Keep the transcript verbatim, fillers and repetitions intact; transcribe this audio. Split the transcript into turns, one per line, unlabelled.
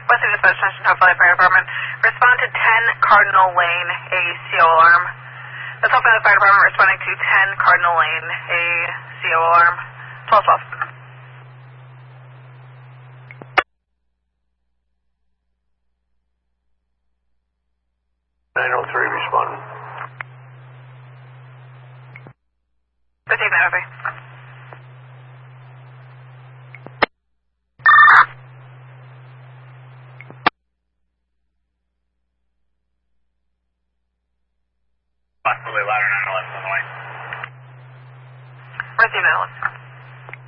West Indian Dispatch, National Top Valley Fire Department. Respond to ten Cardinal Lane, a C O alarm. The Top Valley Fire Department responding to ten Cardinal Lane, a C O alarm. twelve twelve.
nine oh three responding.
Receive nine oh three.
Possibly louder nine eleven on the way.
Receive nine eleven.